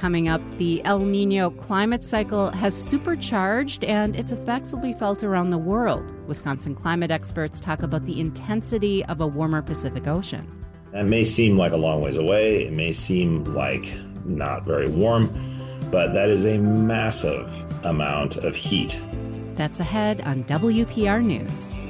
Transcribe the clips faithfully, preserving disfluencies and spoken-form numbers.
coming up. The El Nino climate cycle has supercharged, and its effects will be felt around the world. Wisconsin climate experts talk about the intensity of a warmer Pacific Ocean. That may seem like a long ways away. It may seem like not very warm, but that is a massive amount of heat. That's ahead on W P R News.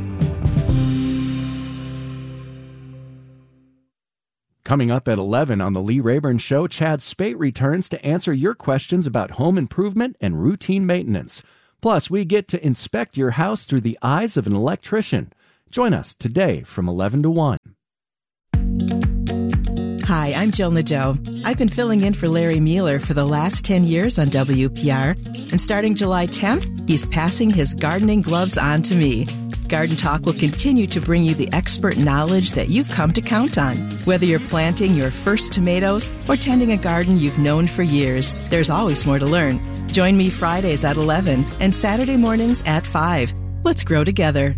Coming up at eleven on the Lee Rayburn Show, Chad Spate returns to answer your questions about home improvement and routine maintenance. Plus, we get to inspect your house through the eyes of an electrician. Join us today from eleven to one. Hi, I'm Jill Nadeau. I've been filling in for Larry Mueller for the last ten years on W P R, and starting July tenth, he's passing his gardening gloves on to me. Garden Talk will continue to bring you the expert knowledge that you've come to count on. Whether you're planting your first tomatoes or tending a garden you've known for years, there's always more to learn. Join me Fridays at eleven and Saturday mornings at five. Let's grow together.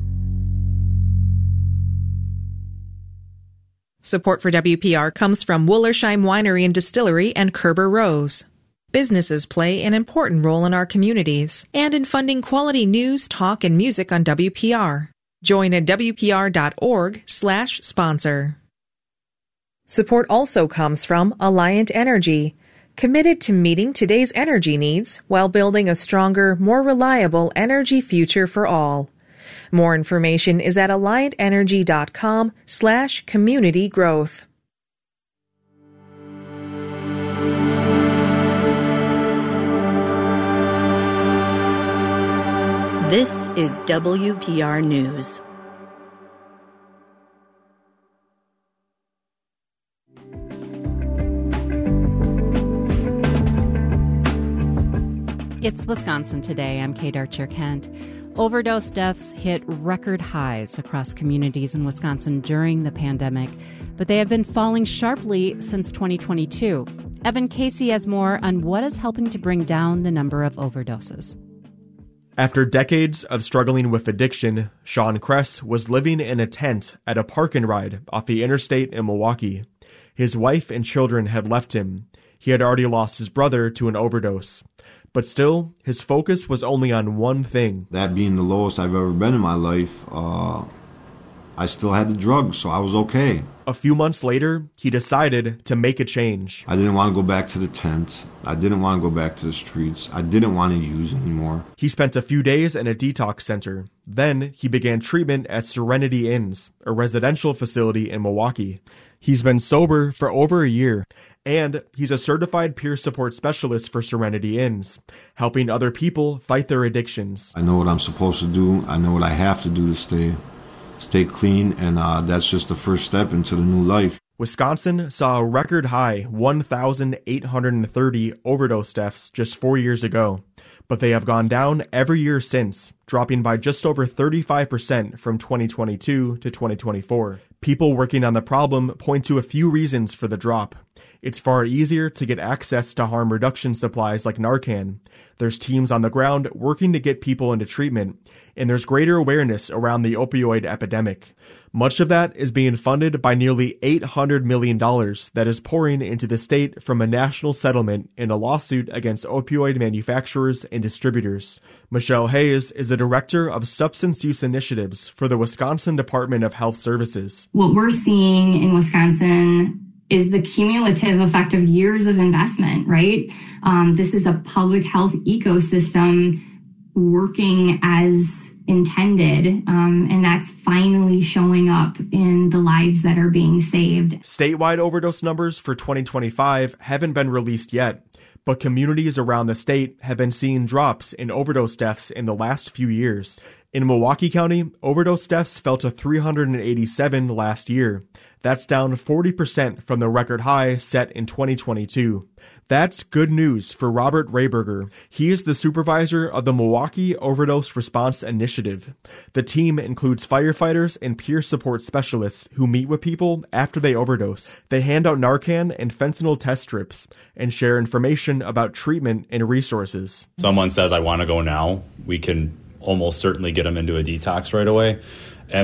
Support for W P R comes from Woolersheim Winery and Distillery and Kerber Rose. Businesses play an important role in our communities and in funding quality news, talk, and music on W P R. Join at W P R dot org slash sponsor. Support also comes from Alliant Energy, committed to meeting today's energy needs while building a stronger, more reliable energy future for all. More information is at alliant energy dot com slash community growth. This is W P R News. It's Wisconsin Today. I'm Kate Archer-Kent. Overdose deaths hit record highs across communities in Wisconsin during the pandemic, but they have been falling sharply since twenty twenty-two. Evan Casey has more on what is helping to bring down the number of overdoses. After decades of struggling with addiction, Sean Kress was living in a tent at a park and ride off the interstate in Milwaukee. His wife and children had left him. He had already lost his brother to an overdose. But still, his focus was only on one thing. That being the lowest I've ever been in my life, uh, I still had the drugs, so I was okay. A few months later, he decided to make a change. I didn't want to go back to the tent. I didn't want to go back to the streets. I didn't want to use anymore. He spent a few days in a detox center. Then he began treatment at Serenity Inns, a residential facility in Milwaukee. He's been sober for over a year, and he's a certified peer support specialist for Serenity Inns, helping other people fight their addictions. I know what I'm supposed to do. I know what I have to do to stay stay clean, and uh, that's just the first step into the new life. Wisconsin saw a record high one thousand eight hundred thirty overdose deaths just four years ago, but they have gone down every year since, dropping by just over thirty-five percent from twenty twenty-two to twenty twenty-four. People working on the problem point to a few reasons for the drop. It's far easier to get access to harm reduction supplies like Narcan. There's teams on the ground working to get people into treatment, and there's greater awareness around the opioid epidemic. Much of that is being funded by nearly eight hundred million dollars that is pouring into the state from a national settlement in a lawsuit against opioid manufacturers and distributors. Michelle Hayes is the director of substance use initiatives for the Wisconsin Department of Health Services. What we're seeing in Wisconsin is the cumulative effect of years of investment, right? Um, this is a public health ecosystem working as intended, um, and that's finally showing up in the lives that are being saved. Statewide overdose numbers for twenty twenty-five haven't been released yet, but communities around the state have been seeing drops in overdose deaths in the last few years. In Milwaukee County, overdose deaths fell to three hundred eighty-seven last year. That's down forty percent from the record high set in twenty twenty-two. That's good news for Robert Rayberger. He is the supervisor of the Milwaukee Overdose Response Initiative. The team includes firefighters and peer support specialists who meet with people after they overdose. They hand out Narcan and fentanyl test strips and share information about treatment and resources. Someone says, I want to go now. We can almost certainly get them into a detox right away. And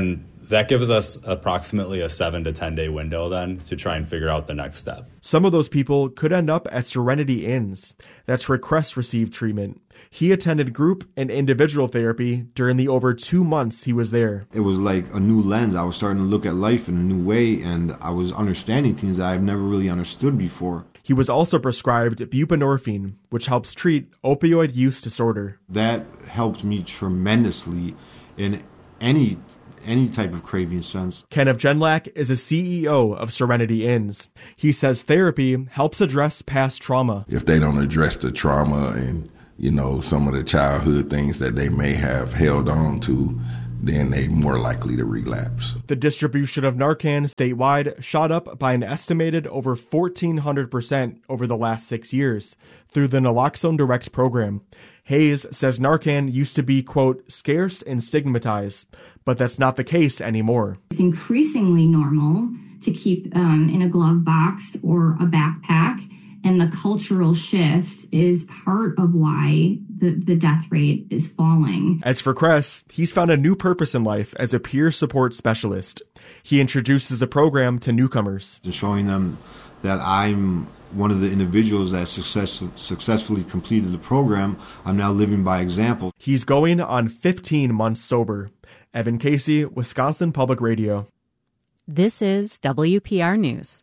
that gives us approximately a seven to ten day window then to try and figure out the next step. Some of those people could end up at Serenity Inns. That's where Kress received treatment. He attended group and individual therapy during the over two months he was there. It was like a new lens. I was starting to look at life in a new way, and I was understanding things that I've never really understood before. He was also prescribed buprenorphine, which helps treat opioid use disorder. That helped me tremendously in any any type of craving sense. Kenneth Genlack is a C E O of Serenity Inns. He says therapy helps address past trauma. If they don't address the trauma and, you know, some of the childhood things that they may have held on to, then they're more likely to relapse. The distribution of Narcan statewide shot up by an estimated over fourteen hundred percent over the last six years through the Naloxone Direct program. Hayes says Narcan used to be, quote, scarce and stigmatized, but that's not the case anymore. It's increasingly normal to keep um, in a glove box or a backpack, and the cultural shift is part of why the, the death rate is falling. As for Kress, he's found a new purpose in life as a peer support specialist. He introduces a program to newcomers. Showing them that I'm one of the individuals that success, successfully completed the program. I'm now living by example. He's going on fifteen months sober. Evan Casey, Wisconsin Public Radio. This is W P R News.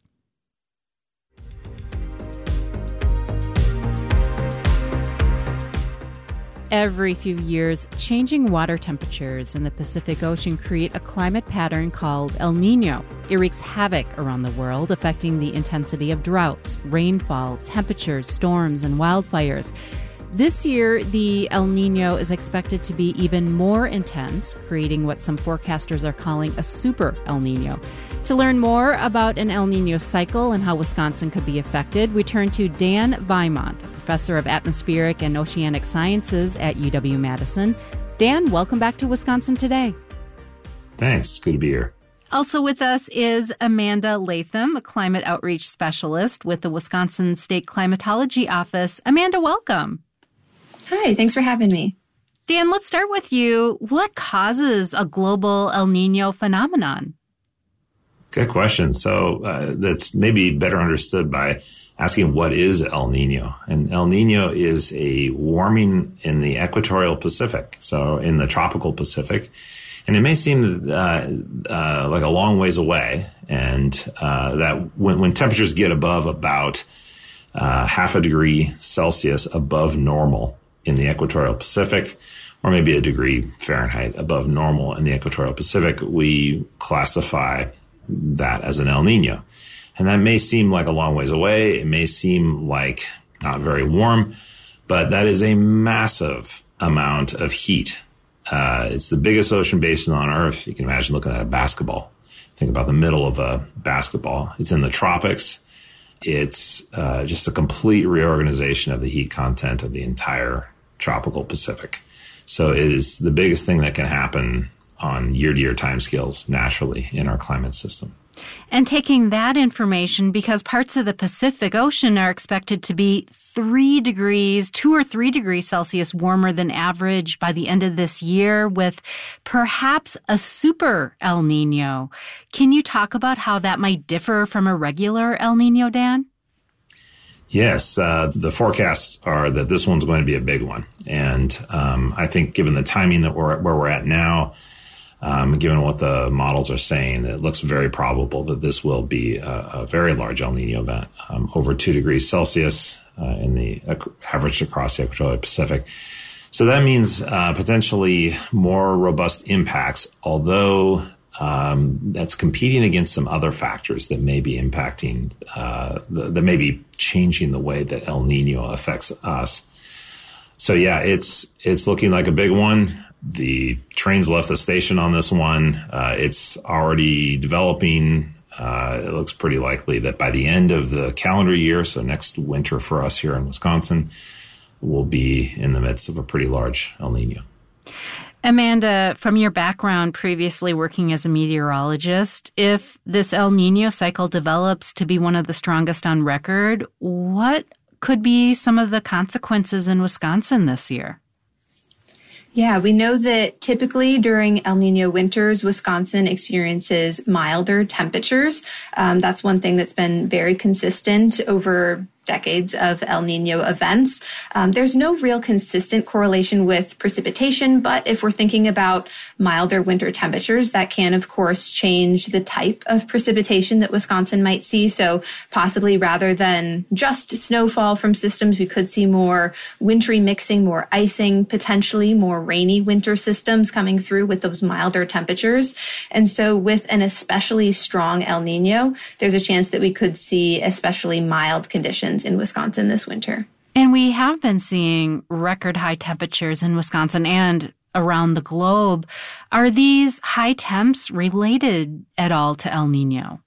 Every few years, changing water temperatures in the Pacific Ocean create a climate pattern called El Niño. It wreaks havoc around the world, affecting the intensity of droughts, rainfall, temperatures, storms, and wildfires. This year, the El Niño is expected to be even more intense, creating what some forecasters are calling a super El Niño. To learn more about an El Niño cycle and how Wisconsin could be affected, we turn to Dan Vimont, professor of atmospheric and oceanic sciences at U W-Madison. Dan, welcome back to Wisconsin Today. Thanks. Good to be here. Also with us is Amanda Latham, a climate outreach specialist with the Wisconsin State Climatology Office. Amanda, welcome. Hi, thanks for having me. Dan, let's start with you. What causes a global El Niño phenomenon? Good question. So uh, that's maybe better understood by asking what is El Niño. And El Niño is a warming in the equatorial Pacific, so in the tropical Pacific. And it may seem uh, uh, like a long ways away, and uh, that when, when temperatures get above about uh, half a degree Celsius above normal in the equatorial Pacific, or maybe a degree Fahrenheit above normal in the equatorial Pacific, we classify that as an El Niño. And that may seem like a long ways away. It may seem like not very warm, but that is a massive amount of heat. Uh, it's the biggest ocean basin on Earth. You can imagine looking at a basketball. Think about the middle of a basketball. It's in the tropics. It's uh, just a complete reorganization of the heat content of the entire tropical Pacific. So it is the biggest thing that can happen on year-to-year timescales naturally in our climate system. And taking that information, because parts of the Pacific Ocean are expected to be three degrees, two or three degrees Celsius warmer than average by the end of this year, with perhaps a super El Niño. Can you talk about how that might differ from a regular El Niño, Dan? Yes, uh, the forecasts are that this one's going to be a big one. And um, I think given the timing that we're where we're at now, Um, given what the models are saying, it looks very probable that this will be a, a very large El Niño event, um, over two degrees Celsius uh, in the uh, average across the equatorial Pacific. So that means uh, potentially more robust impacts, although um, that's competing against some other factors that may be impacting, uh, that may be changing the way that El Niño affects us. So yeah, it's it's looking like a big one. The train's left the station on this one. Uh, it's already developing. Uh, it looks pretty likely that by the end of the calendar year, so next winter for us here in Wisconsin, we'll be in the midst of a pretty large El Niño. Amanda, from your background previously working as a meteorologist, if this El Niño cycle develops to be one of the strongest on record, what could be some of the consequences in Wisconsin this year? Yeah, we know that typically during El Nino winters, Wisconsin experiences milder temperatures. Um, that's one thing that's been very consistent over decades of El Nino events. Um, there's no real consistent correlation with precipitation, but if we're thinking about milder winter temperatures, that can, of course, change the type of precipitation that Wisconsin might see. So possibly rather than just snowfall from systems, we could see more wintry mixing, more icing, potentially more rainy winter systems coming through with those milder temperatures. And so with an especially strong El Nino, there's a chance that we could see especially mild conditions in Wisconsin this winter. And we have been seeing record high temperatures in Wisconsin and around the globe. Are these high temps related at all to El Nino?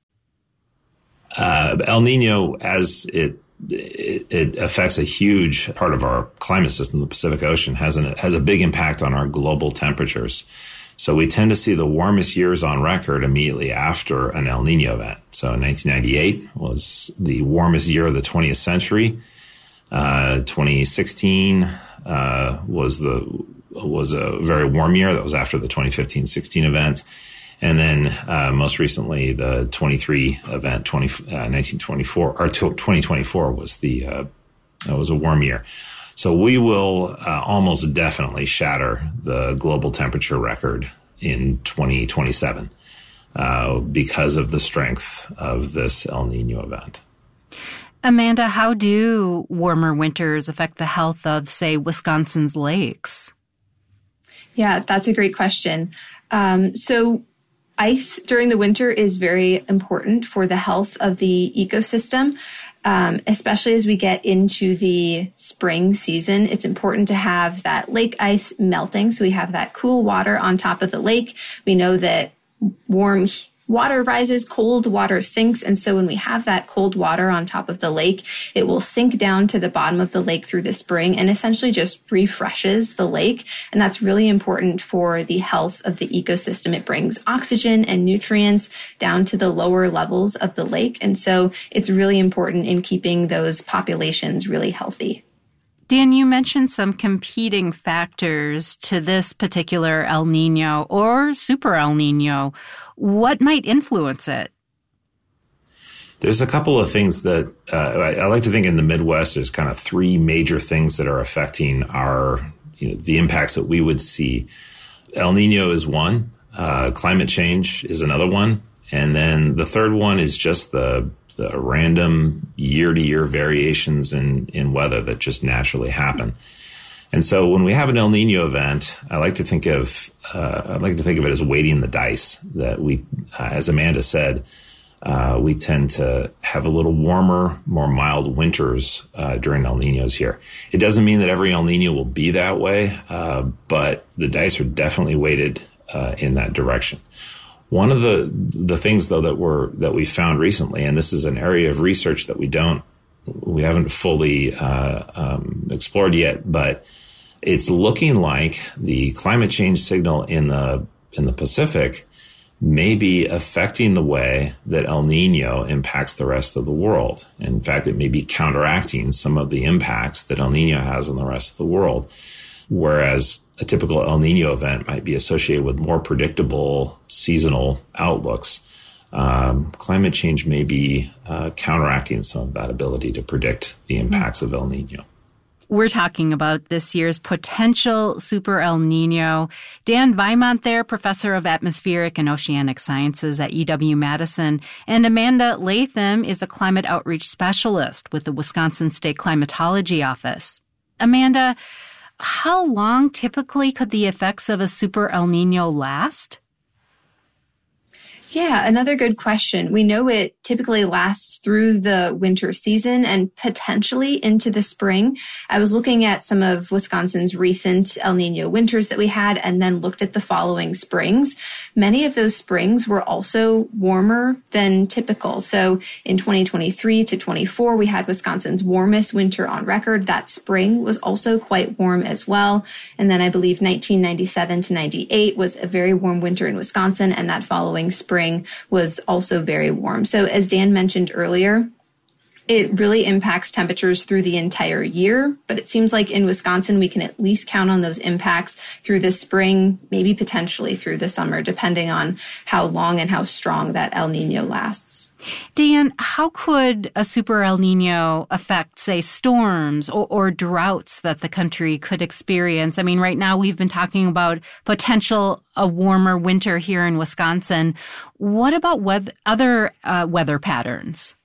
Uh, El Nino, as it, it it affects a huge part of our climate system, the Pacific Ocean, has an has a big impact on our global temperatures. So we tend to see the warmest years on record immediately after an El Nino event. So nineteen ninety-eight was the warmest year of the twentieth century. Uh, twenty sixteen uh, was the was a very warm year. That was after the twenty fifteen sixteen event. And then uh, most recently, the twenty-three event, twenty, uh, nineteen twenty-four, or twenty twenty-four was the uh, was a warm year. So we will uh, almost definitely shatter the global temperature record in twenty twenty-seven uh, because of the strength of this El Nino event. Amanda, how do warmer winters affect the health of, say, Wisconsin's lakes? Yeah, that's a great question. Um, so ice during the winter is very important for the health of the ecosystem. Um, especially as we get into the spring season, it's important to have that lake ice melting. So we have that cool water on top of the lake. We know that warm water rises, cold water sinks. And so when we have that cold water on top of the lake, it will sink down to the bottom of the lake through the spring and essentially just refreshes the lake. And that's really important for the health of the ecosystem. It brings oxygen and nutrients down to the lower levels of the lake. And so it's really important in keeping those populations really healthy. Dan, you mentioned some competing factors to this particular El Nino or Super El Nino. What might influence it? There's a couple of things that uh, I, I like to think in the Midwest. There's kind of three major things that are affecting our, you know, the impacts that we would see. El Nino is one. Uh, climate change is another one. And then the third one is just the the random year-to-year variations in, in weather that just naturally happen. And so when we have an El Nino event, I like to think of uh, I like to think of it as weighting the dice. That we, uh, as Amanda said, uh, we tend to have a little warmer, more mild winters uh, during El Ninos here. It doesn't mean that every El Nino will be that way, uh, but the dice are definitely weighted uh, in that direction. One of the the things, though, that we're that we found recently, and this is an area of research that we don't we haven't fully uh, um, explored yet, but it's looking like the climate change signal in the in the Pacific may be affecting the way that El Nino impacts the rest of the world. In fact, it may be counteracting some of the impacts that El Nino has on the rest of the world, whereas a typical El Nino event might be associated with more predictable seasonal outlooks. Um, climate change may be uh, counteracting some of that ability to predict the impacts of El Nino. We're talking about this year's potential Super El Nino. Dan Weimont there, professor of atmospheric and oceanic sciences at U W-Madison, and Amanda Latham is a climate outreach specialist with the Wisconsin State Climatology Office. Amanda, how long typically could the effects of a Super El Nino last? Yeah, another good question. We know it typically lasts through the winter season and potentially into the spring. I was looking at some of Wisconsin's recent El Nino winters that we had and then looked at the following springs. Many of those springs were also warmer than typical. So in twenty twenty-three to twenty-four, we had Wisconsin's warmest winter on record. That spring was also quite warm as well. And then I believe nineteen ninety-seven to ninety-eight was a very warm winter in Wisconsin, and that following spring was also very warm. So as Dan mentioned earlier, It really impacts temperatures through the entire year, but it seems like in Wisconsin, we can at least count on those impacts through the spring, maybe potentially through the summer, depending on how long and how strong that El Nino lasts. Dan, how could a super El Nino affect, say, storms or, or droughts that the country could experience? I mean, right now we've been talking about potential a warmer winter here in Wisconsin. What about weather, other uh, weather patterns?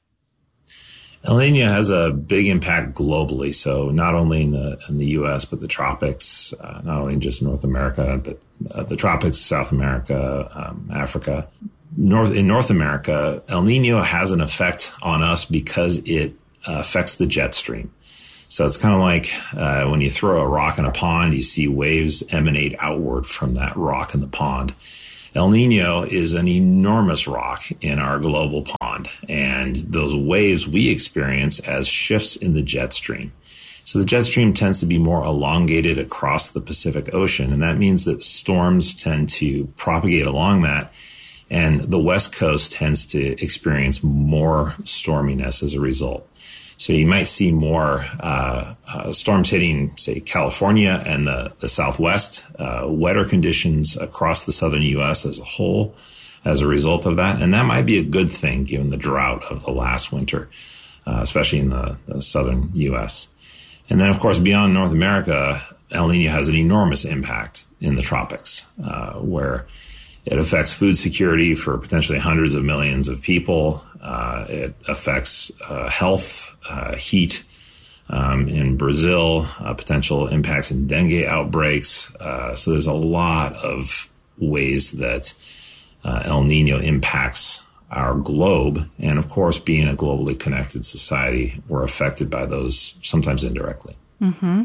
El Nino has a big impact globally, so not only in the in the U S but the tropics, uh, not only just North America, but uh, the tropics, South America, um, Africa. North in North America, El Nino has an effect on us because it uh, affects the jet stream. So it's kind of like uh, when you throw a rock in a pond, you see waves emanate outward from that rock in the pond. El Nino is an enormous rock in our global pond, and those waves we experience as shifts in the jet stream. So the jet stream tends to be more elongated across the Pacific Ocean, and that means that storms tend to propagate along that, and the West Coast tends to experience more storminess as a result. So you might see more uh, uh, storms hitting, say, California and the, the Southwest, uh, wetter conditions across the southern U S as a whole as a result of that. And that might be a good thing given the drought of the last winter, uh, especially in the, the southern U S. And then, of course, beyond North America, El Nino has an enormous impact in the tropics, uh, where it affects food security for potentially hundreds of millions of people. Uh, it affects uh, health, uh, heat um, in Brazil, uh, potential impacts in dengue outbreaks. Uh, so there's a lot of ways that uh, El Nino impacts our globe. And of course, being a globally connected society, we're affected by those sometimes indirectly. Mm-hmm.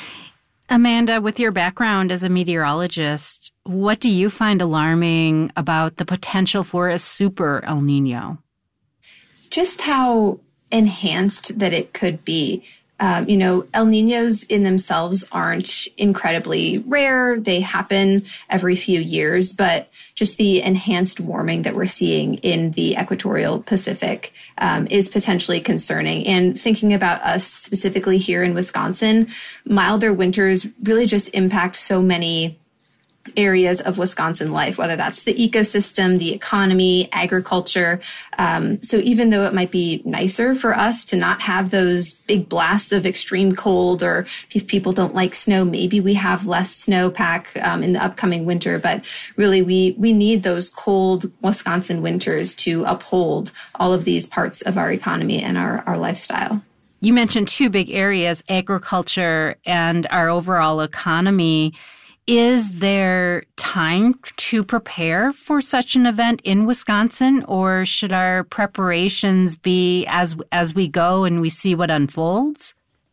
Amanda, with your background as a meteorologist, what do you find alarming about the potential for a super El Nino? Just how enhanced that it could be. Um, you know, El Ninos in themselves aren't incredibly rare. They happen every few years, but just the enhanced warming that we're seeing in the equatorial Pacific um, is potentially concerning. And thinking about us specifically here in Wisconsin, milder winters really just impact so many areas of Wisconsin life, whether that's the ecosystem, the economy, agriculture. Um, so even though it might be nicer for us to not have those big blasts of extreme cold, or if people don't like snow, maybe we have less snowpack um, in the upcoming winter. But really, we we need those cold Wisconsin winters to uphold all of these parts of our economy and our, our lifestyle. You mentioned two big areas, agriculture and our overall economy. Is there time to prepare for such an event in Wisconsin, or should our preparations be as as we go and we see what unfolds?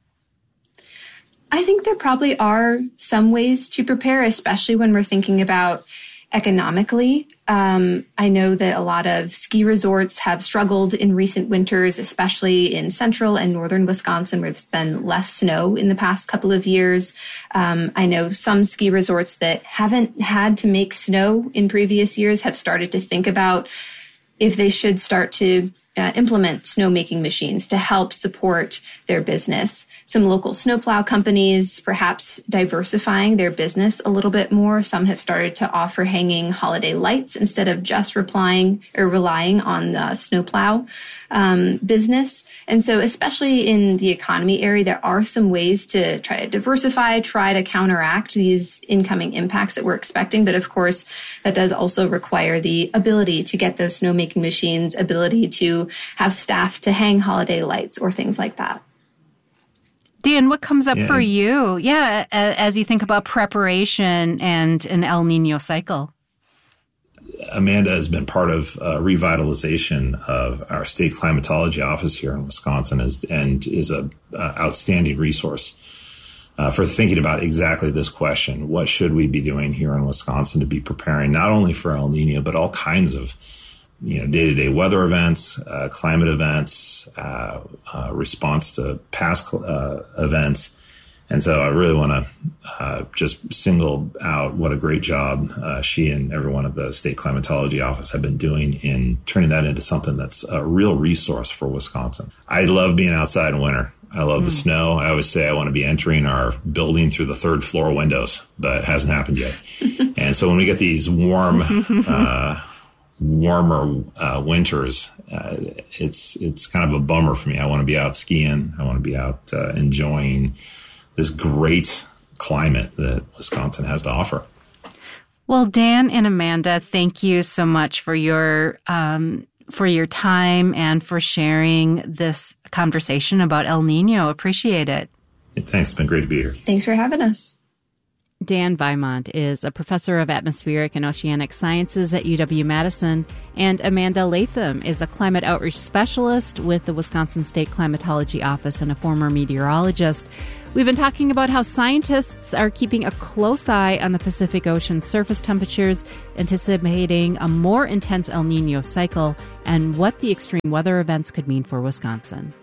I think there probably are some ways to prepare, especially when we're thinking about economically. Um, I know that a lot of ski resorts have struggled in recent winters, especially in central and northern Wisconsin, where there's been less snow in the past couple of years. Um, I know some ski resorts that haven't had to make snow in previous years have started to think about if they should start to Uh, implement snowmaking machines to help support their business. Some local snowplow companies perhaps diversifying their business a little bit more. Some have started to offer hanging holiday lights instead of just replying or relying on the snowplow um, business. And so especially in the economy area, there are some ways to try to diversify, try to counteract these incoming impacts that we're expecting. But of course, that does also require the ability to get those snowmaking machines, ability to have staff to hang holiday lights or things like that. Dan, what comes up yeah. for you? Yeah, as you think about preparation and an El Nino cycle. Amanda has been part of uh, revitalization of our state climatology office here in Wisconsin is, and is a uh, outstanding resource uh, for thinking about exactly this question. What should we be doing here in Wisconsin to be preparing not only for El Nino, but all kinds of you know, day-to-day weather events, uh, climate events, uh, uh, response to past uh, events. And so I really want to uh, just single out what a great job uh, she and everyone at the State Climatology Office have been doing in turning that into something that's a real resource for Wisconsin. I love being outside in winter. I love mm. the snow. I always say I want to be entering our building through the third floor windows, but it hasn't happened yet. And so when we get these warm, uh, warmer uh, winters, uh, it's it's kind of a bummer for me. I want to be out skiing. I want to be out uh, enjoying this great climate that Wisconsin has to offer. Well, Dan and Amanda, thank you so much for your um, for your time and for sharing this conversation about El Nino. Appreciate it. Thanks. It's been great to be here. Thanks for having us. Dan Vimont is a professor of atmospheric and oceanic sciences at U W-Madison, and Amanda Latham is a climate outreach specialist with the Wisconsin State Climatology Office and a former meteorologist. We've been talking about how scientists are keeping a close eye on the Pacific Ocean surface temperatures, anticipating a more intense El Nino cycle, and what the extreme weather events could mean for Wisconsin.